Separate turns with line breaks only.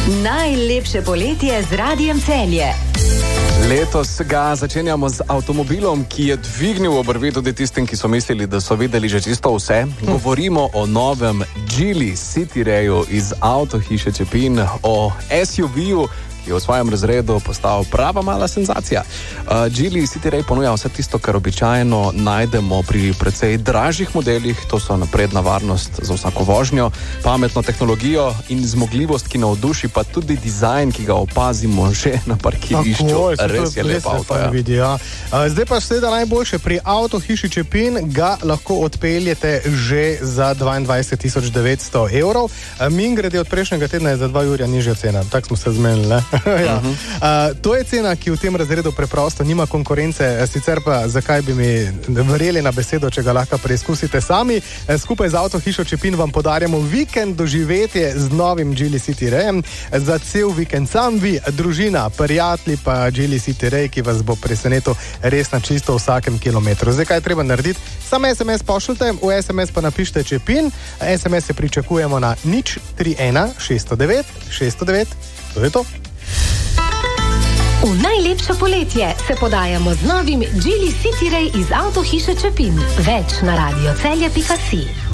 Najlepše poletje z Radiem Celje.
Letos ga začenjamo z avtomobilom, ki je dvignil obrvi tudi tistim, ki so mislili, da so videli že čisto vse. Govorimo o novem Geely City Rayu iz avtohiše Čepin, o SUV-ju, ki je v svojem razredu postal prava mala senzacija. Geely City Ray ponuja vse tisto, kar običajno najdemo pri precej dražjih modelih. To so napredna varnost za vsako vožnjo, pametno tehnologijo in zmogljivost, ki navduši, pa tudi dizajn, ki ga opazimo že na parkirišču. Res je lep avto.
Ja. Zdaj pa seveda najboljše, pri avtohiši Čepin ga lahko odpeljete že za 22.900 evrov. Mimogrede od prejšnjega tedna je za 2 jurja nižja cena. Tak smo se zmenili, ne? Ja. To je cena, ki v tem razredu preprosto nima konkurence, sicer pa zakaj bi mi verjeli na besedo, če ga lahko preizkusite sami. Skupaj z avtohišo Čepin vam podarjamo vikend doživetje z novim Geely City Rayem. Za cel vikend sam vi, družina, prijatelji pa Geely City Ray, ki vas bo presenetil res na čisto vsakem kilometru. Zdaj, kaj je treba narediti? Samo SMS pošljite, v SMS pa napišite Čepin, SMS se pričakujemo na 031 609 609. To je to.
V najlepše poletje se podajamo z novim Geely City Ray iz avtohiše Čepin. Več na radiocelje.si.